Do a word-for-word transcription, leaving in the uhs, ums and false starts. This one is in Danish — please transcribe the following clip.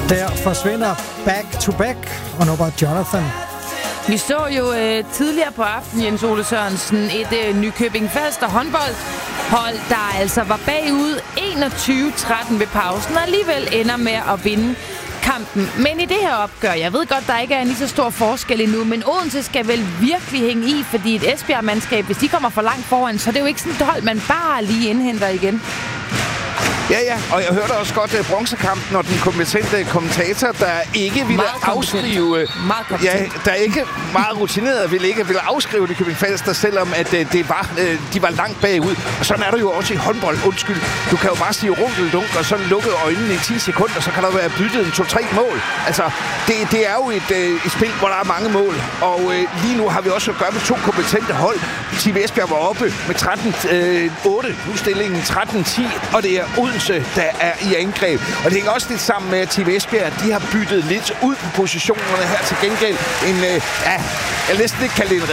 Der forsvinder Back to Back, og nu var Jonathan. Vi så jo øh, tidligere på aftenen, Jens Ole Sørensen, et øh, Nykøbing Falster håndboldhold, der altså var bagud enogtyve tretten ved pausen, og alligevel ender med at vinde kampen. Men i det her opgør, jeg ved godt, der ikke er en lige så stor forskel endnu, men Odense skal vel virkelig hænge i, fordi et Esbjerg-mandskab, hvis de kommer for langt foran, så er det jo ikke sådan et hold, man bare lige indhenter igen. Ja, ja, og jeg hørte også godt uh, bronzekampen og den kompetente kommentator, der ikke ville afskrive... Meget ja, der ikke meget rutineret ville ikke ville afskrive det Nykøbing Falster, selvom at uh, det var, uh, de var langt bagud. Og sådan er der jo også i håndbold. Undskyld, du kan jo bare sige runkeldunk og så lukke øjnene i ti sekunder, så kan der være byttet en to-tre mål. Altså, det, det er jo et, uh, et spil, hvor der er mange mål. Og uh, lige nu har vi også at gøre med to kompetente hold. Team Esbjerg var oppe med tretten otte, nu stillingen tretten ti, og det er Odense, der er i angreb. Og det hænger også lidt sammen med, at Team Esbjerg, de har byttet lidt ud på positionerne her til gengæld. En, øh, ja, jeg næsten ikke kalde det en